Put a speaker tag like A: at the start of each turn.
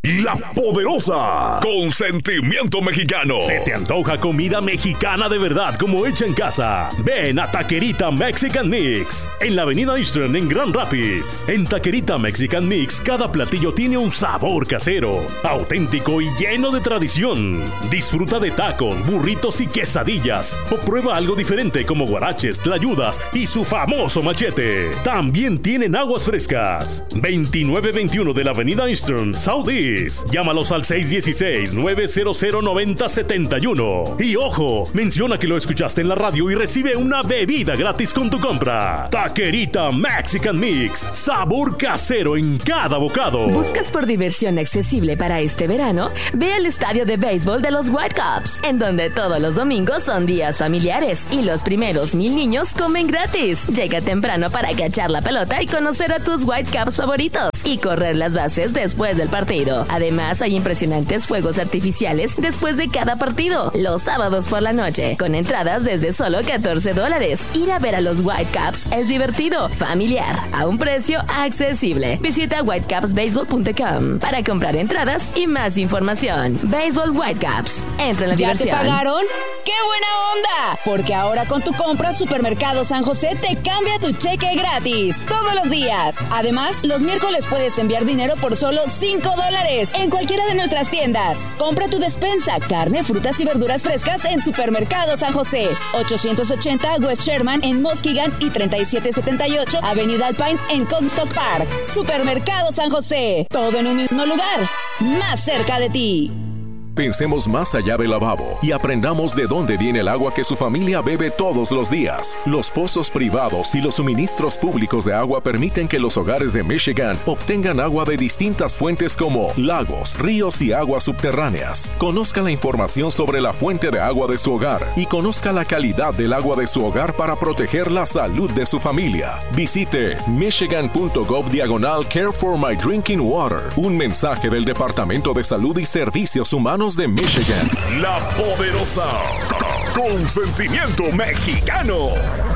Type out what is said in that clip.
A: La Poderosa, con sentimiento mexicano.
B: ¿Se te antoja comida mexicana de verdad como hecha en casa? Ven a Taquerita Mexican Mix, en la avenida Eastern en Grand Rapids. En Taquerita Mexican Mix, cada platillo tiene un sabor casero, auténtico y lleno de tradición. Disfruta de tacos, burritos y quesadillas, o prueba algo diferente como guaraches, tlayudas y su famoso machete. También tienen aguas frescas. 2921 de la avenida Eastern, Southeast. Llámalos al 616-900-9071. Y ojo, menciona que lo escuchaste en la radio y recibe una bebida gratis con tu compra. Taquerita Mexican Mix, sabor casero en cada bocado.
C: ¿Buscas por diversión accesible para este verano? Ve al estadio de béisbol de los Whitecaps, en donde todos los domingos son días familiares y los primeros 1000 niños comen gratis. Llega temprano para cachar la pelota y conocer a tus Whitecaps favoritos y correr las bases después del partido. Además, hay impresionantes fuegos artificiales después de cada partido, los sábados por la noche, con entradas desde solo $14. Ir a ver a los Whitecaps es divertido, familiar, a un precio accesible. Visita whitecapsbaseball.com para comprar entradas y más información. Béisbol Whitecaps. Entra en la diversión.
D: ¿Ya te pagaron? ¡Qué buena onda! Porque ahora con tu compra, Supermercado San José te cambia tu cheque gratis todos los días. Además, los miércoles puedes enviar dinero por solo $5 en cualquiera de nuestras tiendas. Compra tu despensa, carne, frutas y verduras frescas en Supermercado San José. 880 West Sherman en Muskegon y 3778 Avenida Alpine en Comstock Park. Supermercado San José. Todo en un mismo lugar, más cerca de ti.
E: Pensemos más allá del lavabo y aprendamos de dónde viene el agua que su familia bebe todos los días. Los pozos privados y los suministros públicos de agua permiten que los hogares de Michigan obtengan agua de distintas fuentes como lagos, ríos y aguas subterráneas. Conozca la información sobre la fuente de agua de su hogar y conozca la calidad del agua de su hogar para proteger la salud de su familia. Visite michigan.gov/Care for My Drinking Water. Un mensaje del Departamento de Salud y Servicios Humanos de Michigan.
A: La Poderosa, con sentimiento mexicano.